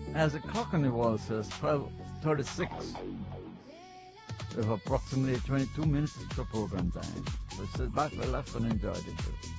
As the clock on the wall says, 12:36. We have approximately 22 minutes to program time. So sit back, relax, and enjoy the show.